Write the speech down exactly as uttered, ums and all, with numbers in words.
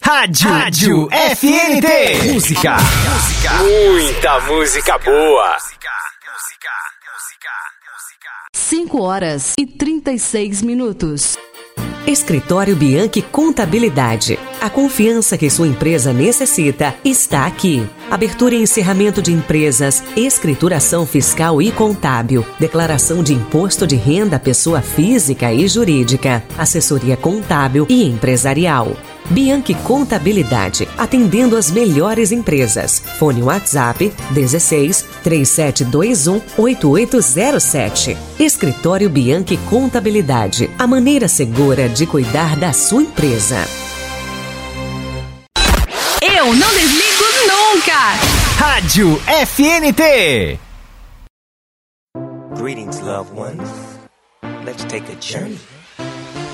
Rádio, Rádio F N T. Música. Música. Muita música boa. cinco horas e trinta e seis minutos. Escritório Bianchi Contabilidade. A confiança que sua empresa necessita está aqui. Abertura e encerramento de empresas, escrituração fiscal e contábil, declaração de imposto de renda à pessoa física e jurídica, assessoria contábil e empresarial. Bianchi Contabilidade, atendendo as melhores empresas. Fone WhatsApp dezesseis, três sete dois um, oito oito zero sete. Escritório Bianchi Contabilidade, a maneira segura de cuidar da sua empresa. Eu não desligo nunca! Rádio F N T. Greetings, loved ones. Let's take a journey.